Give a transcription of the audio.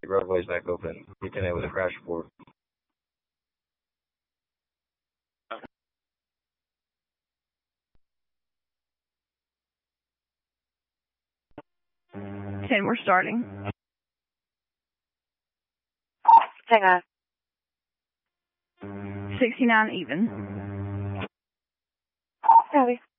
roadway's back open. You can with a crash report. We're starting. Hang on. 69 even. Copy.